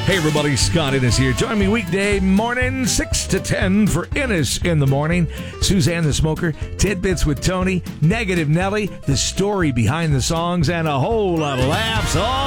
Hey everybody, Scott Innes here. Join me weekday morning, 6 to 10 for Innes in the Morning. Suzanne the Smoker, Tidbits with Tony, Negative Nelly, the story behind the songs, and a whole lot of laughs all